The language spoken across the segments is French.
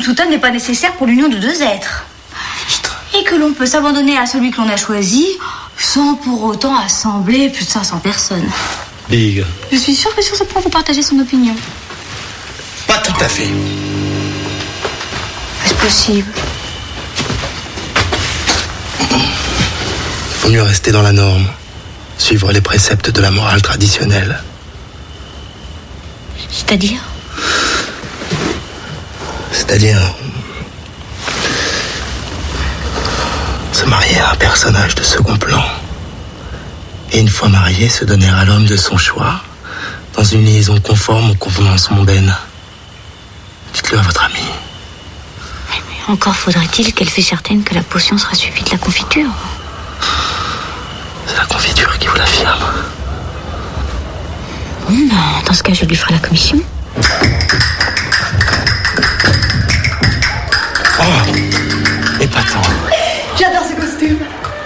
soutane n'est pas nécessaire pour l'union de deux êtres. Et que l'on peut s'abandonner à celui que l'on a choisi sans pour autant assembler plus de 500 personnes. Big. Je suis sûre que sur ce point, vous partagez son opinion. Pas tout à fait. Est-ce possible? Vaut mieux rester dans la norme, suivre les préceptes de la morale traditionnelle. C'est-à-dire? C'est-à-dire se marier à un personnage de second plan. Et une fois marié, se donner à l'homme de son choix, dans une liaison conforme aux convenances mondaines. Dites-le à votre amie. Mais encore faudrait-il qu'elle fût certaine que la potion sera suivie de la confiture. C'est la confiture qui vous l'affirme. Bon, ben, dans ce cas, je lui ferai la commission. Oh, épatant. J'adore ce costume.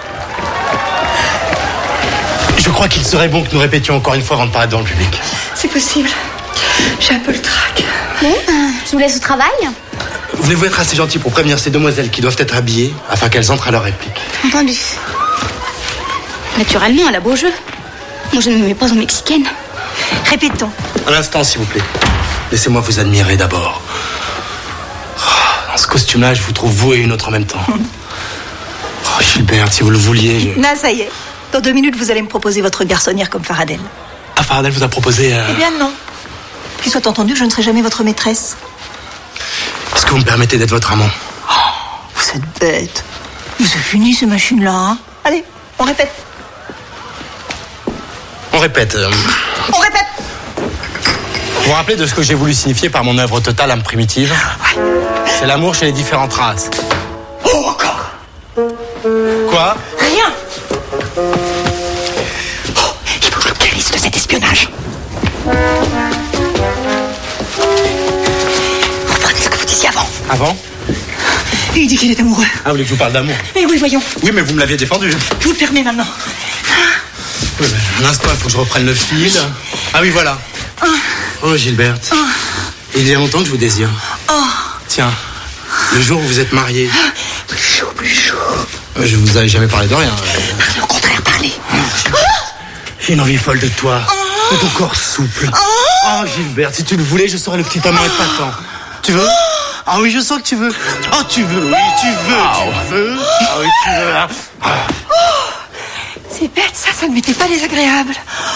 Je crois qu'il serait bon que nous répétions encore une fois avant de paraître dans le public. C'est possible. J'ai un peu le trac. Bon, je vous laisse au travail. Voulez-vous être assez gentil pour prévenir ces demoiselles qui doivent être habillées afin qu'elles entrent à leur réplique? Entendu. Naturellement, elle a beau jeu. Moi, je ne me mets pas en mexicaine. Répétons. Un instant, s'il vous plaît. Laissez-moi vous admirer d'abord. Dans ce costume-là, je vous trouve vous et une autre en même temps. Oh, Gilberte, si vous le vouliez... Non, ça y est. Dans 2 minutes, vous allez me proposer votre garçonnière comme Faradelle. Ah, Faradelle vous a proposé... Eh bien, non. Qu'il soit entendu que je ne serai jamais votre maîtresse. Est-ce que vous me permettez d'être votre amant? Oh, vous êtes bête. Mais c'est fini, ces machines-là, hein. Allez, on répète. On répète. On répète. Vous vous rappelez de ce que j'ai voulu signifier par mon œuvre totale, âme primitive? Ouais. C'est l'amour chez les différentes races. Oh, encore. Quoi? Rien. Oh, il faut que je le guérisse de cet espionnage. Reprenez ce que vous disiez avant. Avant? Il dit qu'il est amoureux. Ah, vous voulez que je vous parle d'amour? Mais oui, voyons. Oui, mais vous me l'aviez défendu. Je vous le permets maintenant. Oui, mais un instant, il faut que je reprenne le fil. Ah oui, voilà. Oh, Gilberte. Il y a longtemps que je vous désire. Oh. Tiens, le jour où vous êtes mariés. Plus chaud, plus chaud. Je vous avais jamais parlé de rien. Au contraire, parlez. J'ai une envie folle de toi. De ton corps souple. Oh, Gilberte, si tu le voulais, je serais le petit amant épatant. Tu veux? Ah oui, je sens que tu veux. Oh, tu veux, oui, tu veux. Ah oui, tu veux. Hein. C'est bête, ça ne m'était pas désagréable.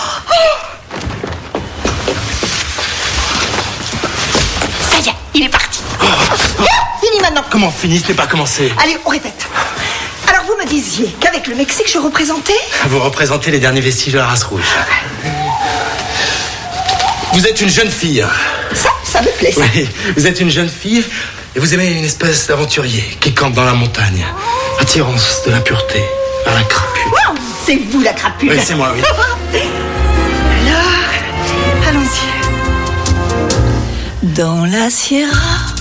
Ça y est, il est parti. Fini maintenant. Comment fini? Ce n'est pas commencé. Allez, on répète. Alors, vous me disiez qu'avec le Mexique, je représentais... Vous représentez les derniers vestiges de la race rouge. Vous êtes une jeune fille. Ça me plaît, ça. Oui, vous êtes une jeune fille et vous aimez une espèce d'aventurier qui campe dans la montagne. Attirance de la pureté vers la crapule. Wow, c'est vous, la crapule. Oui, c'est moi, oui. Alors, allons-y. Dans la Sierra...